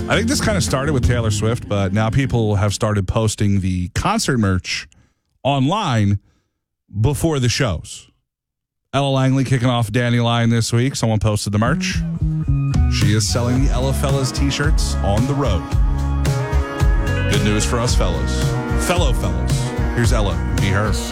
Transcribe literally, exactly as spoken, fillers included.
I think this kind of started with Taylor Swift, but now people have started posting the concert merch online before the shows. Ella Langley kicking off Dandelion this week. Someone posted the merch. She is selling the Ella Fellas t-shirts on the road. Good news for us fellas. Fellow fellas. Here's Ella. Be her.